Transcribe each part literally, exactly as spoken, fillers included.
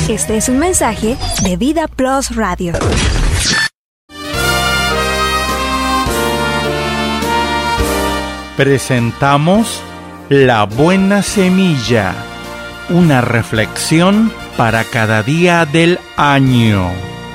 Este es un mensaje de Vida Plus Radio. Presentamos La Buena Semilla, una reflexión para cada día del año.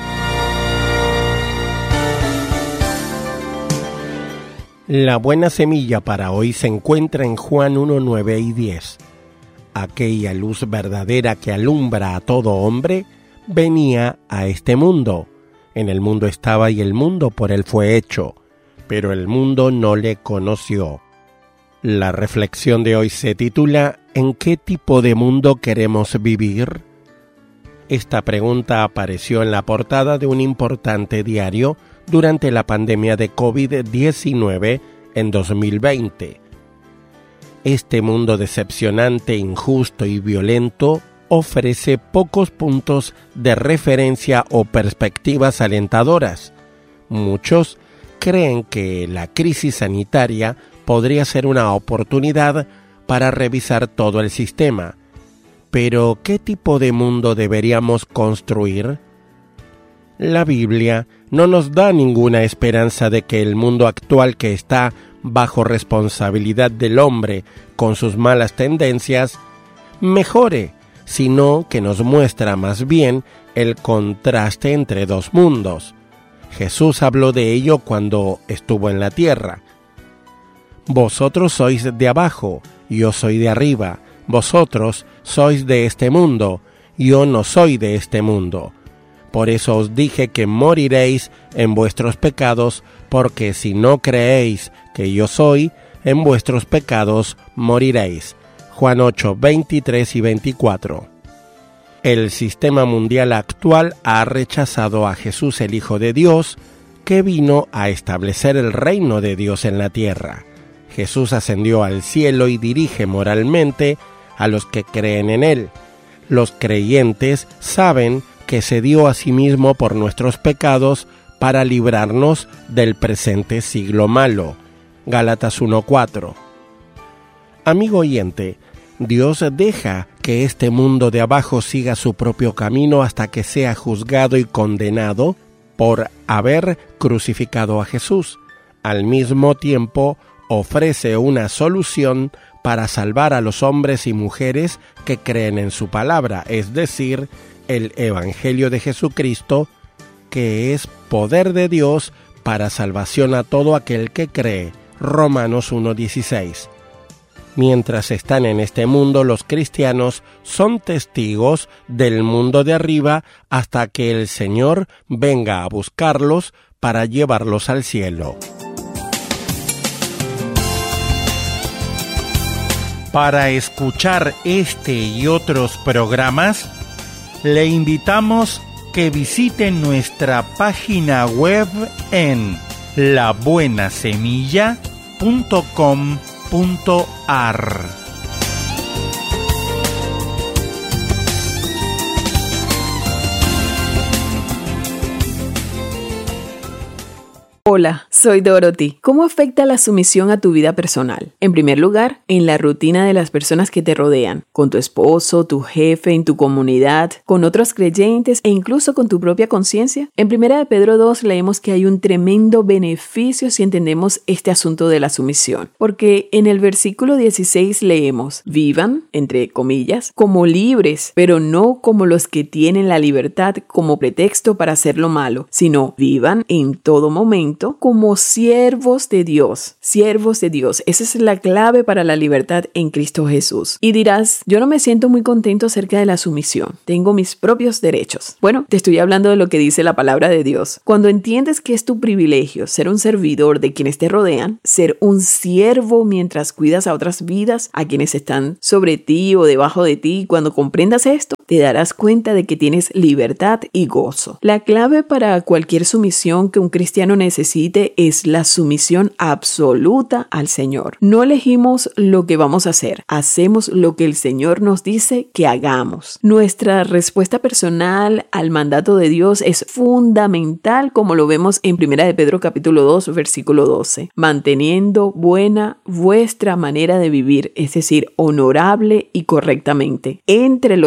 La buena semilla para hoy se encuentra en Juan uno, nueve y diez. Aquella luz verdadera que alumbra a todo hombre venía a este mundo. En el mundo estaba y el mundo por él fue hecho, pero el mundo no le conoció. La reflexión de hoy se titula ¿En qué tipo de mundo queremos vivir? Esta pregunta apareció en la portada de un importante diario durante la pandemia de covid diecinueve en dos mil veinte. Este mundo decepcionante, injusto y violento ofrece pocos puntos de referencia o perspectivas alentadoras. Muchos creen que la crisis sanitaria podría ser una oportunidad para revisar todo el sistema. Pero, ¿qué tipo de mundo deberíamos construir? La Biblia no nos da ninguna esperanza de que el mundo actual, que está bajo responsabilidad del hombre con sus malas tendencias, mejore, sino que nos muestra más bien el contraste entre dos mundos. Jesús habló de ello cuando estuvo en la tierra. Vosotros sois de abajo, yo soy de arriba. Vosotros sois de este mundo, yo no soy de este mundo. Por eso os dije que moriréis en vuestros pecados, porque si no creéis que yo soy, en vuestros pecados moriréis. Juan ocho, veintitrés y veinticuatro. El sistema mundial actual ha rechazado a Jesús, el Hijo de Dios, que vino a establecer el reino de Dios en la tierra. Jesús ascendió al cielo y dirige moralmente a los que creen en Él. Los creyentes saben que se dio a sí mismo por nuestros pecados para librarnos del presente siglo malo. Gálatas uno, cuatro. Amigo oyente, Dios deja que este mundo de abajo siga su propio camino hasta que sea juzgado y condenado por haber crucificado a Jesús. Al mismo tiempo, ofrece una solución para salvar a los hombres y mujeres que creen en su palabra, es decir, el Evangelio de Jesucristo, que es poder de Dios para salvación a todo aquel que cree. Romanos uno, dieciséis. Mientras están en este mundo, los cristianos son testigos del mundo de arriba hasta que el Señor venga a buscarlos para llevarlos al cielo. Para escuchar este y otros programas, le invitamos que visite nuestra página web en la buena semilla punto com punto a r. Hola, soy Dorothy. ¿Cómo afecta la sumisión a tu vida personal? En primer lugar, en la rutina de las personas que te rodean, con tu esposo, tu jefe, en tu comunidad, con otros creyentes e incluso con tu propia conciencia. En primera de Pedro dos leemos que hay un tremendo beneficio si entendemos este asunto de la sumisión, porque en el versículo dieciséis leemos: vivan, entre comillas, como libres, pero no como los que tienen la libertad como pretexto para hacer lo malo, sino vivan en todo momento como siervos de Dios, siervos de Dios. Esa es la clave para la libertad en Cristo Jesús. Y dirás, yo no me siento muy contento acerca de la sumisión. Tengo mis propios derechos. Bueno, te estoy hablando de lo que dice la palabra de Dios. Cuando entiendes que es tu privilegio ser un servidor de quienes te rodean, ser un siervo mientras cuidas a otras vidas, a quienes están sobre ti o debajo de ti, cuando comprendas esto, te darás cuenta de que tienes libertad y gozo. La clave para cualquier sumisión que un cristiano necesite es la sumisión absoluta al Señor. No elegimos lo que vamos a hacer, hacemos lo que el Señor nos dice que hagamos. Nuestra respuesta personal al mandato de Dios es fundamental, como lo vemos en primera de Pedro capítulo dos, versículo doce. Manteniendo buena vuestra manera de vivir, es decir, honorable y correctamente, entre los gentiles.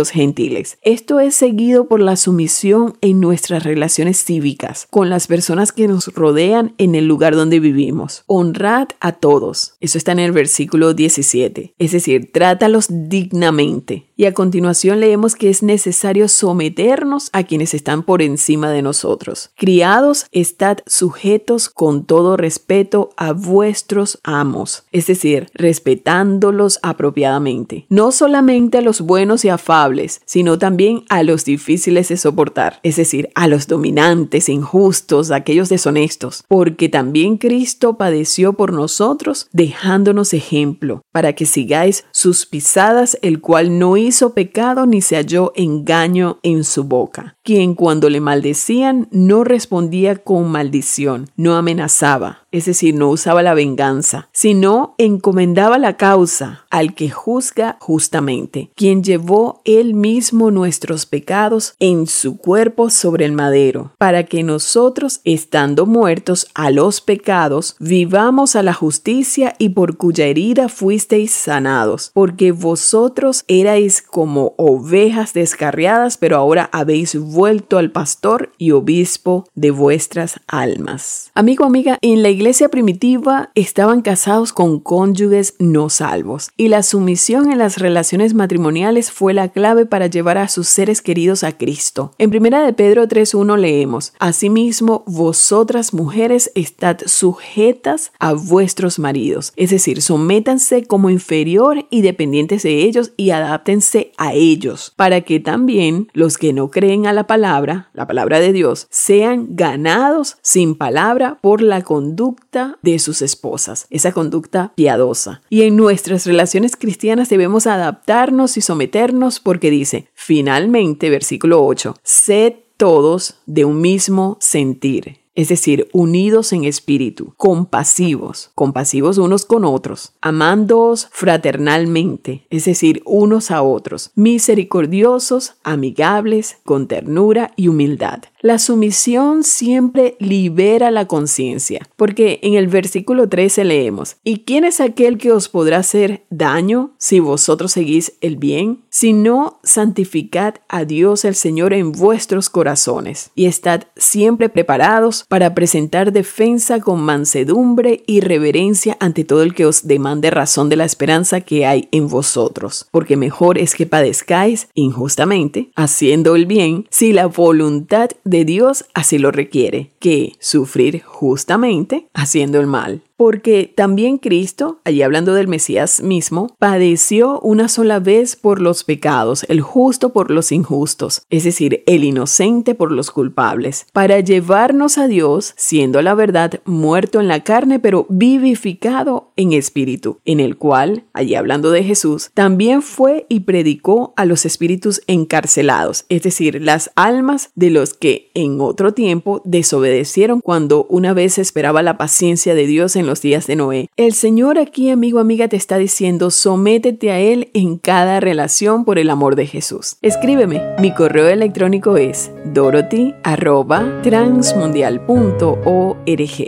civiles. Esto es seguido por la sumisión en nuestras relaciones cívicas, con las personas que nos rodean en el lugar donde vivimos. Honrad a todos. Eso está en el versículo diecisiete. Es decir, trátalos dignamente. Y a continuación leemos que es necesario someternos a quienes están por encima de nosotros. Criados, estad sujetos con todo respeto a vuestros amos, es decir, respetándolos apropiadamente. No solamente a los buenos y afables, sino también a los difíciles de soportar, es decir, a los dominantes, injustos, a aquellos deshonestos, porque también Cristo padeció por nosotros, dejándonos ejemplo, para que sigáis sus pisadas, el cual no hizo pecado ni se halló engaño en su boca, quien cuando le maldecían no respondía con maldición, no amenazaba, es decir, no usaba la venganza, sino encomendaba la causa al que juzga justamente, quien llevó él mismo nuestros pecados en su cuerpo sobre el madero, para que nosotros, estando muertos a los pecados, vivamos a la justicia, y por cuya herida fuisteis sanados, porque vosotros erais como ovejas descarriadas, pero ahora habéis vuelto al pastor y obispo de vuestras almas. Amigo, amiga, en la iglesia primitiva estaban casados con cónyuges no salvos, y la sumisión en las relaciones matrimoniales fue la clave para llevar a sus seres queridos a Cristo. En primera de Pedro tres uno leemos: asimismo, vosotras mujeres estad sujetas a vuestros maridos, es decir, sométanse como inferior y dependientes de ellos, y adáptense a ellos, para que también los que no creen a la palabra, la palabra de Dios, sean ganados sin palabra por la conducta de sus esposas, esa conducta piadosa. Y en nuestras relaciones cristianas debemos adaptarnos y someternos, porque dice, finalmente, versículo ocho, sed todos de un mismo sentir. Es decir, unidos en espíritu, compasivos, compasivos unos con otros, amándoos fraternalmente, es decir, unos a otros, misericordiosos, amigables, con ternura y humildad. La sumisión siempre libera la conciencia, porque en el versículo trece leemos: ¿y quién es aquel que os podrá hacer daño si vosotros seguís el bien? Si no, santificad a Dios el Señor en vuestros corazones, y estad siempre preparados para presentar defensa con mansedumbre y reverencia ante todo el que os demande razón de la esperanza que hay en vosotros, porque mejor es que padezcáis injustamente, haciendo el bien, si la voluntad de Dios así lo requiere, que sufrir justamente haciendo el mal. Porque también Cristo, allí hablando del Mesías mismo, padeció una sola vez por los pecados, el justo por los injustos, es decir, el inocente por los culpables, para llevarnos a Dios, siendo la verdad muerto en la carne, pero vivificado en espíritu, en el cual, allí hablando de Jesús, también fue y predicó a los espíritus encarcelados, es decir, las almas de los que en otro tiempo desobedecieron cuando una vez esperaba la paciencia de Dios en los días de Noé. El Señor aquí, amigo, amiga, te está diciendo: sométete a Él en cada relación por el amor de Jesús. Escríbeme. Mi correo electrónico es dorothy arroba transmundial punto org.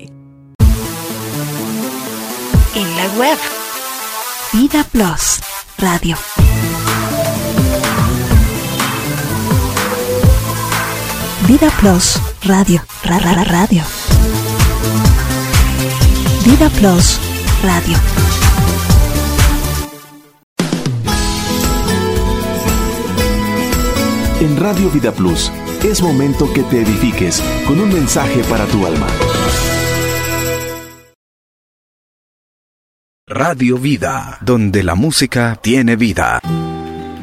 En la web Vida Plus Radio. Vida Plus Radio. Ra, ra, ra, radio. Vida Plus Radio. En Radio Vida Plus es momento que te edifiques con un mensaje para tu alma. Radio Vida, donde la música tiene vida.